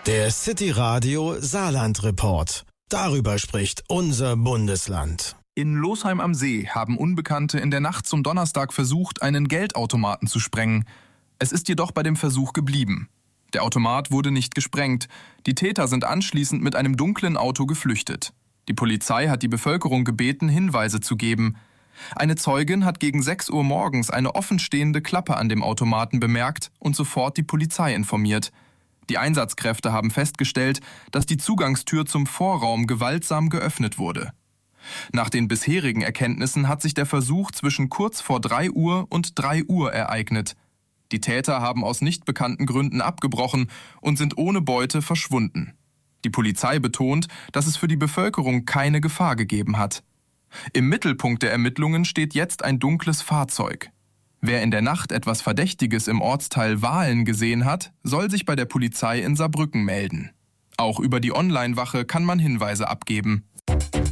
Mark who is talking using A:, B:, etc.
A: Der City Radio Saarland Report. Darüber spricht unser Bundesland.
B: In Losheim am See haben Unbekannte in der Nacht zum Donnerstag versucht, einen Geldautomaten zu sprengen. Es ist jedoch bei dem Versuch geblieben. Der Automat wurde nicht gesprengt. Die Täter sind anschließend mit einem dunklen Auto geflüchtet. Die Polizei hat die Bevölkerung gebeten, Hinweise zu geben. Eine Zeugin hat gegen 6 Uhr morgens eine offenstehende Klappe an dem Automaten bemerkt und sofort die Polizei informiert. Die Einsatzkräfte haben festgestellt, dass die Zugangstür zum Vorraum gewaltsam geöffnet wurde. Nach den bisherigen Erkenntnissen hat sich der Versuch zwischen kurz vor 3 Uhr und 3 Uhr ereignet. Die Täter haben aus nicht bekannten Gründen abgebrochen und sind ohne Beute verschwunden. Die Polizei betont, dass es für die Bevölkerung keine Gefahr gegeben hat. Im Mittelpunkt der Ermittlungen steht jetzt ein dunkles Fahrzeug. Wer in der Nacht etwas Verdächtiges im Ortsteil Wahlen gesehen hat, soll sich bei der Polizei in Saarbrücken melden. Auch über die Online-Wache kann man Hinweise abgeben.